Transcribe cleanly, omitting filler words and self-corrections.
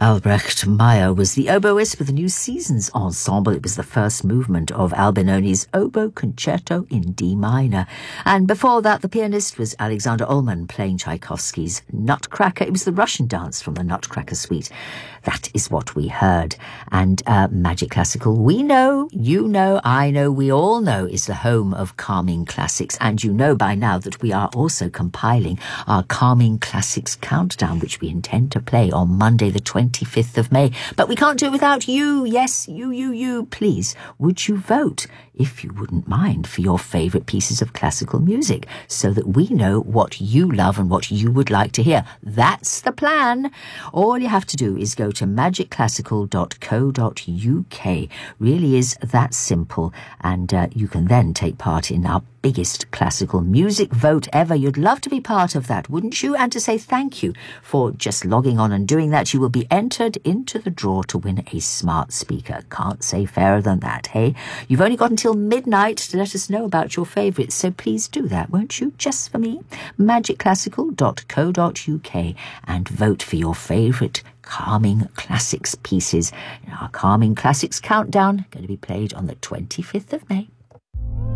Albrecht Meyer was the oboist with the New Seasons Ensemble. It was the first movement of Albinoni's Oboe Concerto in D minor. And before that, the pianist was Alexander Ullmann playing Tchaikovsky's Nutcracker. It was the Russian dance from the Nutcracker Suite. That is what we heard. And Magic Classical, we know, you know, I know, we all know, is the home of calming classics. And you know by now that we are also compiling our Calming Classics Countdown, which we intend to play on Monday the 25th of May. But we can't do it without you. Yes, you. Please, would you vote, if you wouldn't mind, for your favourite pieces of classical music so that we know what you love and what you would like to hear? That's the plan. All you have to do is go to magicclassical.co.uk. Really is that simple. And you can then take part in our biggest classical music vote ever. You'd love to be part of that, wouldn't you? And to say thank you for just logging on and doing that, you will be entered into the draw to win a smart speaker. Can't say fairer than that, hey? You've only got until midnight to let us know about your favourites, so please do that, won't you? Just for me. magicclassical.co.uk and vote for your favourite Calming Classics pieces. Our Calming Classics Countdown going to be played on the 25th of May.